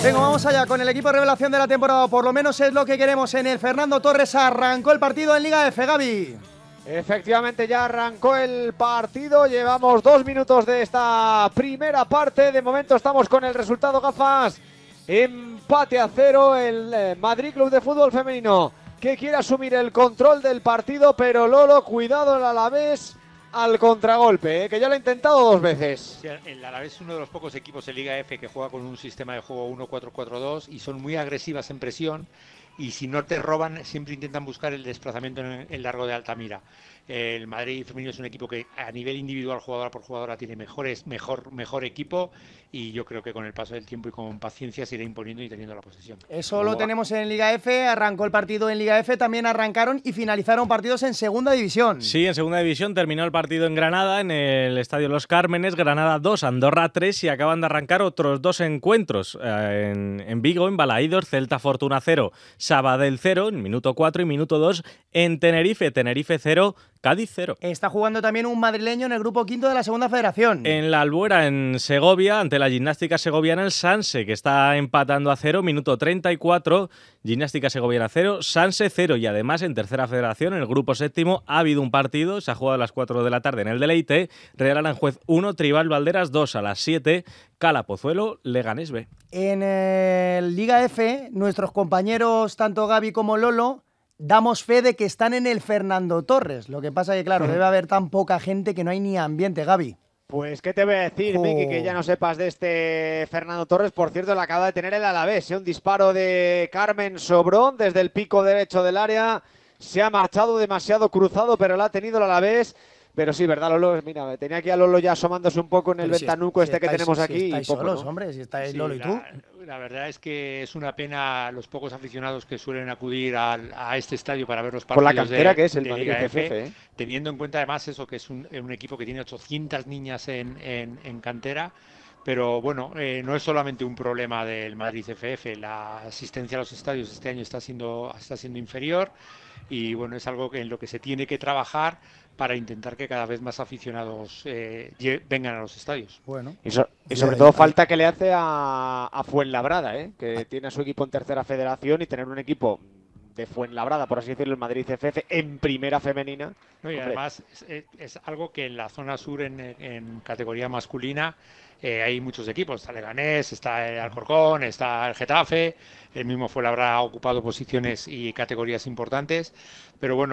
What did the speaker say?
Venga, vamos allá con el equipo revelación de la temporada, por lo menos es lo que queremos en el Fernando Torres. Arrancó el partido en Liga F, Gaby. Efectivamente, ya arrancó el partido, llevamos 2 minutos de esta primera parte, de momento estamos con el resultado, gafas, empate a 0, el Madrid Club de Fútbol Femenino que quiere asumir el control del partido, pero Lolo, cuidado el Alavés al contragolpe, que ya lo ha intentado 2 veces. Sí, el Alavés es uno de los pocos equipos de Liga F que juega con un sistema de juego 1-4-4-2 y son muy agresivas en presión, y si no te roban siempre intentan buscar el desplazamiento en el largo de Altamira. El Madrid femenino es un equipo que a nivel individual, jugadora por jugadora, tiene mejor equipo, y yo creo que con el paso del tiempo y con paciencia se irá imponiendo y teniendo la posesión. Eso lo tenemos en Liga F, arrancó el partido en Liga F, también arrancaron y finalizaron partidos en Segunda División. Sí, en Segunda División terminó el partido en Granada, en el Estadio Los Cármenes, Granada 2, Andorra 3, y acaban de arrancar otros 2 encuentros en Vigo, en Balaídos, Celta Fortuna 0, Sabadell 0, en minuto 4 y minuto 2, en Tenerife, Tenerife 0, Cádiz 0. Está jugando también un madrileño en el grupo quinto de la Segunda Federación. En la Albuera, en Segovia, ante la Gimnástica Segoviana, el Sanse, que está empatando a 0, minuto 34, Gimnástica Segoviana 0, Sanse 0. Y además, en Tercera Federación, en el grupo séptimo, ha habido un partido, se ha jugado a las 4 de la tarde en el Deleite, Real Aranjuez 1, Tribal Valderas 2, a las 7, Cala Pozuelo, Leganés B. En el Liga F, nuestros compañeros, tanto Gaby como Lolo, damos fe de que están en el Fernando Torres. Lo que pasa es que, claro, debe haber tan poca gente que no hay ni ambiente, Gaby. Pues, ¿qué te voy a decir, Miki, que ya no sepas de este Fernando Torres? Por cierto, le acaba de tener el Alavés, un disparo de Carmen Sobrón desde el pico derecho del área. Se ha marchado demasiado cruzado, pero lo ha tenido el Alavés. Pero sí, ¿verdad, Lolo? Mira, tenía aquí a Lolo ya asomándose un poco en el ventanuco que tenemos aquí. Si estáis poco, solos, ¿no? hombre, si estáis Lolo y tú. La verdad es que es una pena los pocos aficionados que suelen acudir a este estadio para ver los partidos. Por la cantera que es el de Madrid Liga F, FF, teniendo en cuenta además eso, que es un equipo que tiene 800 niñas en cantera. Pero bueno, no es solamente un problema del Madrid FF, la asistencia a los estadios este año está siendo inferior, y bueno, es algo en lo que se tiene que trabajar para intentar que cada vez más aficionados vengan a los estadios. Bueno. Y sobre todo falta que le hace a Fuenlabrada, que tiene a su equipo en Tercera Federación, y tener un equipo de Fuenlabrada, por así decirlo, el Madrid FF en primera femenina. No, y además es algo que en la zona sur, en categoría masculina, hay muchos equipos. Está Leganés, está el Alcorcón, está el Getafe, el mismo Fuenlabrada ha ocupado posiciones y categorías importantes, pero bueno,